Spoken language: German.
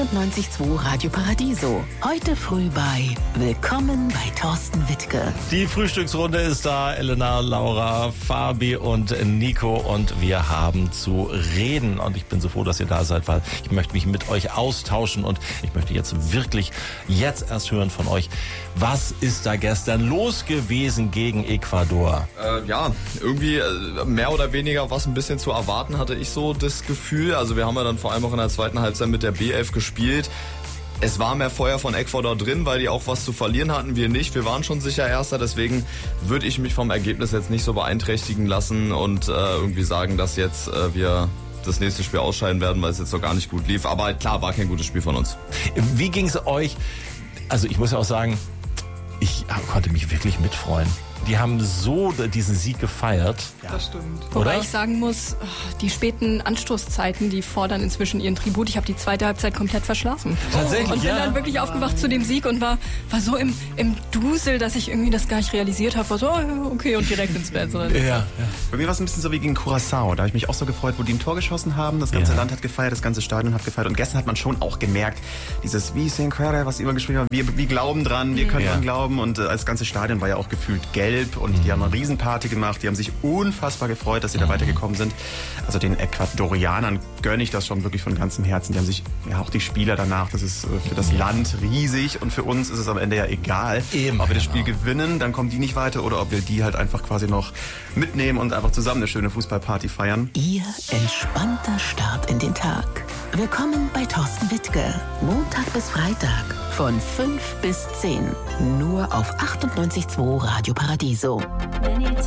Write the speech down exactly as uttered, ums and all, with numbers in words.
achtundneunzig Komma zwei Radio Paradiso. Heute früh bei Willkommen bei Thorsten Wittke. Die Frühstücksrunde ist da. Elena, Laura, Fabi und Nico. Und wir haben zu reden. Und ich bin so froh, dass ihr da seid, weil ich möchte mich mit euch austauschen. Und ich möchte jetzt wirklich jetzt erst hören von euch. Was ist da gestern los gewesen gegen Ecuador? Äh, ja, irgendwie äh, mehr oder weniger was ein bisschen zu erwarten, hatte ich so das Gefühl. Also wir haben ja dann vor allem auch in der zweiten Halbzeit mit der B elf gespielt. Es war mehr Feuer von Ecuador drin, weil die auch was zu verlieren hatten, wir nicht. Wir waren schon sicher Erster, deswegen würde ich mich vom Ergebnis jetzt nicht so beeinträchtigen lassen und äh, irgendwie sagen, dass jetzt äh, wir das nächste Spiel ausscheiden werden, weil es jetzt noch gar nicht gut lief. Aber klar, war kein gutes Spiel von uns. Wie ging es euch? Also ich muss ja auch sagen, ich konnte mich wirklich mitfreuen. Die haben so diesen Sieg gefeiert. Ja, das stimmt. Oder? Wobei ich sagen muss, die späten Anstoßzeiten, die fordern inzwischen ihren Tribut. Ich habe die zweite Halbzeit komplett verschlafen. Tatsächlich, Und bin ja. dann wirklich aufgewacht zu dem Sieg und war, war so im, im Dusel, dass ich irgendwie das gar nicht realisiert habe. War so, oh, okay, und direkt ins Bett. Ja, ja. Bei mir war es ein bisschen so wie gegen Curaçao. Da habe ich mich auch so gefreut, wo die ein Tor geschossen haben. Das ganze Ja. Land hat gefeiert, das ganze Stadion hat gefeiert. Und gestern hat man schon auch gemerkt, dieses wie Sinclair, was immer gespielt haben, wir, wir glauben dran, wir können Ja. dran glauben. Und äh, das ganze Stadion war ja auch gefühlt gelb. Und die haben eine Riesenparty gemacht. Die haben sich unfassbar gefreut, dass sie da weitergekommen sind. Also den Ecuadorianern gönne ich das schon wirklich von ganzem Herzen. Die haben sich, ja auch die Spieler danach, das ist äh, für das Land riesig. Und für uns ist es am Ende ja egal, Eben, ob wir das genau. Spiel gewinnen, dann kommen die nicht weiter. Oder ob wir die halt einfach quasi noch mitnehmen und einfach zusammen eine schöne Fußballparty feiern. Ihr entspannter Start in den Tag. Willkommen bei Thorsten Wittke. Montag bis Freitag von fünf bis zehn. Nur auf achtundneunzig Komma zwei Radio Paradiso.